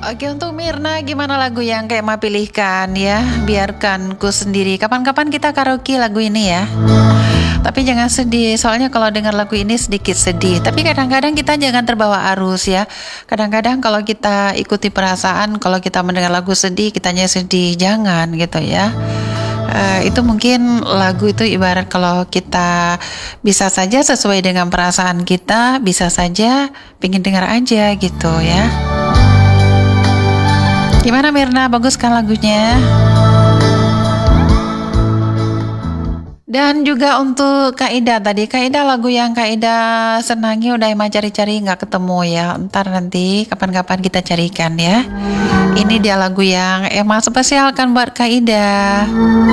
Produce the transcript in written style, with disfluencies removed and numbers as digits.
Oke, untuk Mirna, gimana lagu yang kayak Ma pilihkan ya? Biarkan ku sendiri. Kapan-kapan kita karaoke lagu ini ya. Tapi jangan sedih, soalnya kalau dengar lagu ini sedikit sedih. Tapi kadang-kadang kita jangan terbawa arus ya. Kadang-kadang kalau kita ikuti perasaan, kalau kita mendengar lagu sedih, kitanya sedih. Jangan gitu ya. Itu mungkin lagu itu ibarat kalau kita bisa saja sesuai dengan perasaan kita, bisa saja pengen dengar aja gitu ya. Gimana Mirna, bagus kan lagunya? Dan juga untuk Kak Ida tadi, Kak Ida lagu yang Kak Ida senangi udah emang cari-cari nggak ketemu ya. Ntar nanti kapan-kapan kita carikan ya. Ini dia lagu yang emang spesial kan buat Kak Ida.